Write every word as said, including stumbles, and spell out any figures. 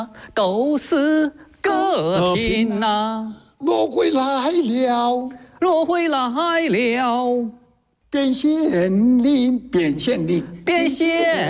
都是各品呐。 罗回来了， 罗回来了， 变县令，变县令， 变县